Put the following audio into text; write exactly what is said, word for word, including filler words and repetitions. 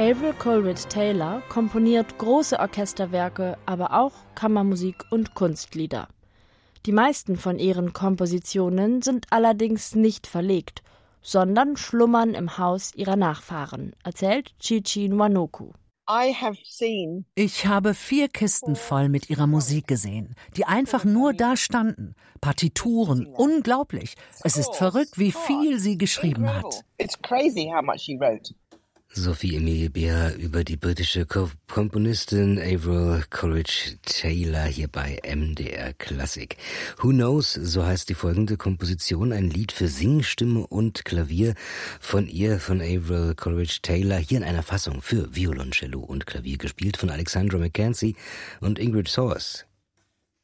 Avril Coleridge Taylor komponiert große Orchesterwerke, aber auch Kammermusik und Kunstlieder. Die meisten von ihren Kompositionen sind allerdings nicht verlegt, sondern schlummern im Haus ihrer Nachfahren, erzählt Chichi Nwanoku. Ich habe vier Kisten voll mit ihrer Musik gesehen, die einfach nur da standen. Partituren, unglaublich. Es ist verrückt, wie viel sie geschrieben hat. Sophie Emilie Beer über die britische Ko- Komponistin Avril Coleridge Taylor hier bei M D R Klassik. Who Knows, so heißt die folgende Komposition, ein Lied für Singstimme und Klavier von ihr, von Avril Coleridge Taylor, hier in einer Fassung für Violoncello und Klavier, gespielt von Alexandra Mackenzie und Ingrid Soares.